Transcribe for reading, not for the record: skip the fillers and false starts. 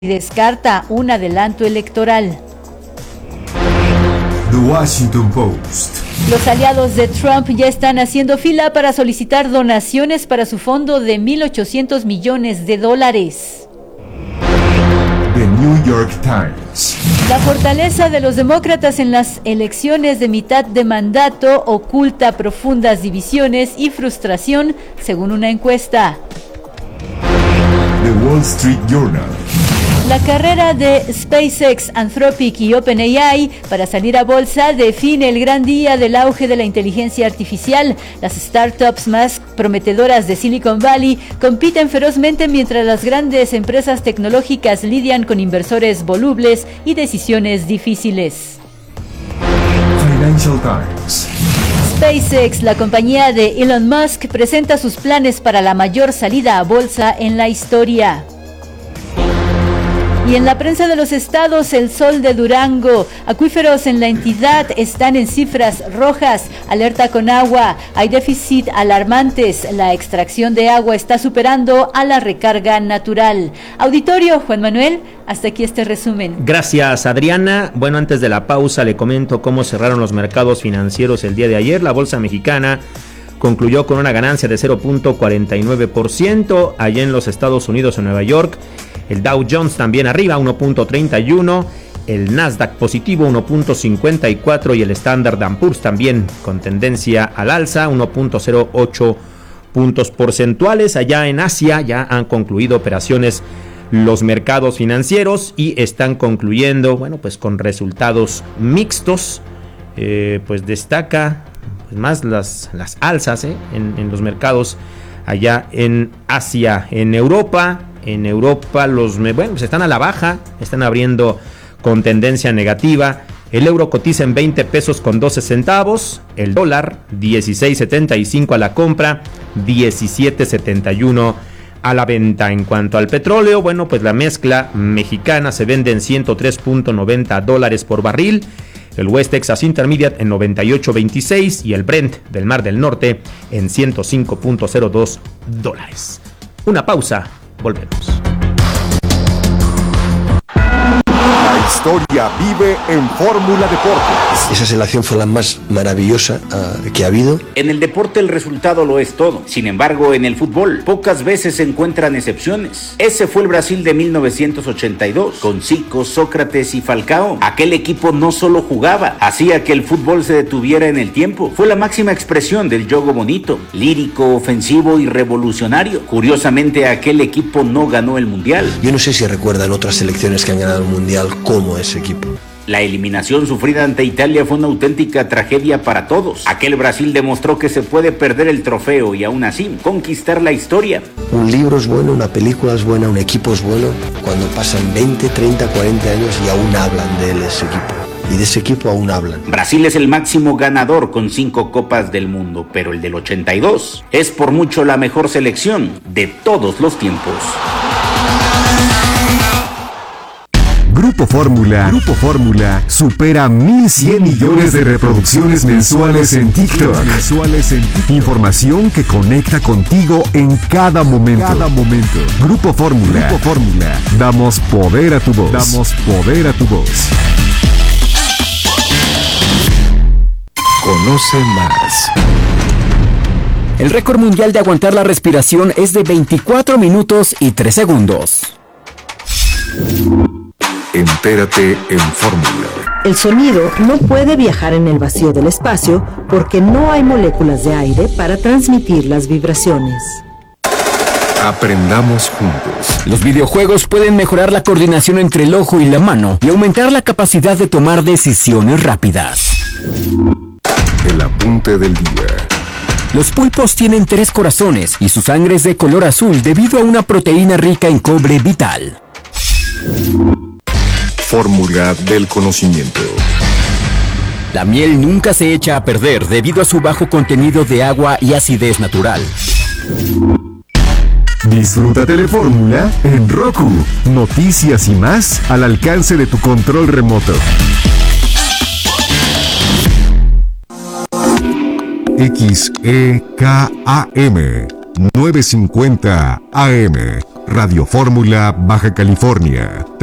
y descarta un adelanto electoral. The Washington Post. Los aliados de Trump ya están haciendo fila para solicitar donaciones para su fondo de $1.800 millones. The New York Times. La fortaleza de los demócratas en las elecciones de mitad de mandato oculta profundas divisiones y frustración, según una encuesta. The Wall Street Journal. La carrera de SpaceX, Anthropic y OpenAI para salir a bolsa define el gran día del auge de la inteligencia artificial. Las startups más prometedoras de Silicon Valley compiten ferozmente mientras las grandes empresas tecnológicas lidian con inversores volubles y decisiones difíciles. Financial Times. SpaceX, la compañía de Elon Musk, presenta sus planes para la mayor salida a bolsa en la historia. Y en la prensa de los estados, El Sol de Durango, acuíferos en la entidad están en cifras rojas, alerta con agua, hay déficit alarmantes, la extracción de agua está superando a la recarga natural. Auditorio, Juan Manuel, hasta aquí este resumen. Gracias, Adriana. Bueno, antes de la pausa le comento cómo cerraron los mercados financieros el día de ayer. La bolsa mexicana concluyó con una ganancia de 0.49%, allá en los Estados Unidos, en Nueva York. El Dow Jones también arriba, 1.31%, el Nasdaq positivo, 1.54%, y el Standard & Poor's también con tendencia al alza, 1.08 puntos porcentuales. Allá en Asia ya han concluido operaciones los mercados financieros y están concluyendo, bueno, pues con resultados mixtos. Pues destaca más las alzas en los mercados allá en Asia. En Europa pues están a la baja, están abriendo con tendencia negativa. El euro cotiza en 20 pesos con 12 centavos, el dólar 16.75 a la compra, 17.71 a la venta. En cuanto al petróleo, bueno, pues la mezcla mexicana se vende en $103.90 por barril, el West Texas Intermediate en 98.26 y el Brent del Mar del Norte en $105.02. Una pausa, volvemos. La historia vive en Fórmula Deportes. Esa selección fue la más maravillosa que ha habido. En el deporte el resultado lo es todo. Sin embargo, en el fútbol pocas veces se encuentran excepciones. Ese fue el Brasil de 1982, con Zico, Sócrates y Falcao. Aquel equipo no solo jugaba, hacía que el fútbol se detuviera en el tiempo. Fue la máxima expresión del juego bonito, lírico, ofensivo y revolucionario. Curiosamente, aquel equipo no ganó el Mundial. Yo no sé si recuerdan otras selecciones que han ganado el Mundial como ese equipo. La eliminación sufrida ante Italia fue una auténtica tragedia para todos. Aquel Brasil demostró que se puede perder el trofeo y aún así conquistar la historia. Un libro es bueno, una película es buena, un equipo es bueno cuando pasan 20, 30, 40 años y aún hablan de él, ese equipo. Y de ese equipo aún hablan. Brasil es el máximo ganador con 5 Copas del Mundo, pero el del 82 es por mucho la mejor selección de todos los tiempos. Grupo Fórmula supera 1.100 millones de reproducciones mensuales en TikTok. Información que conecta contigo en cada momento. Grupo Fórmula. Damos poder a tu voz. Conoce más. El récord mundial de aguantar la respiración es de 24 minutos y 3 segundos. Entérate en Fórmula. El sonido no puede viajar en el vacío del espacio porque no hay moléculas de aire para transmitir las vibraciones. Aprendamos juntos. Los videojuegos pueden mejorar la coordinación entre el ojo y la mano y aumentar la capacidad de tomar decisiones rápidas. El apunte del día. Los pulpos tienen 3 corazones y su sangre es de color azul debido a una proteína rica en cobre vital. Fórmula del conocimiento. La miel nunca se echa a perder debido a su bajo contenido de agua y acidez natural. Disfruta de Fórmula en Roku. Noticias y más al alcance de tu control remoto. XEKAM 950 AM Radio Fórmula, Baja California.